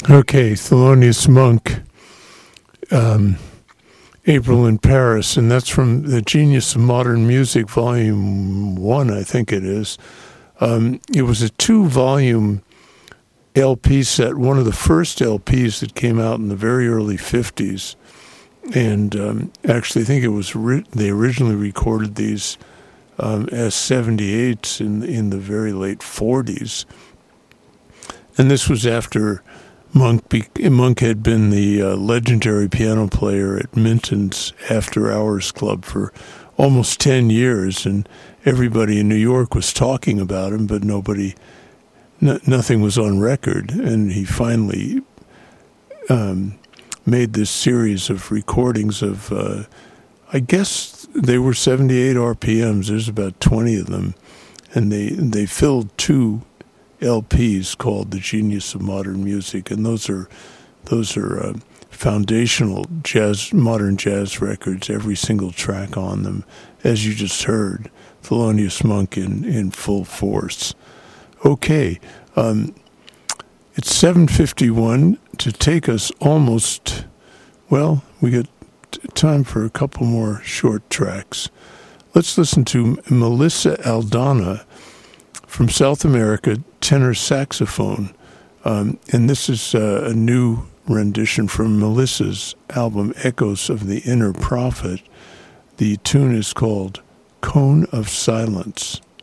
Okay, Thelonious Monk, April in Paris, and that's from The Genius of Modern Music, Volume 1, I think it is. It was a 2-volume LP set, one of the first LPs that came out in the very early 50s. And actually, I think it was they originally recorded these as 78s in the very late 40s. And this was after Monk had been the legendary piano player at Minton's After Hours Club for almost 10 years, and everybody in New York was talking about him, but nothing was on record. And he finally made this series of recordings of, I guess they were 78 RPMs. There's about 20 of them, and they filled 2 LPs called The Genius of Modern Music, and those are foundational modern jazz records, every single track on them, as you just heard, Thelonious Monk in full force. Okay, it's 7:51 to take us almost, well, we got time for a couple more short tracks. Let's listen to Melissa Aldana from South America, tenor saxophone. And this is a new rendition from Melissa's album, Echoes of the Inner Prophet. The tune is called Cone of Silence.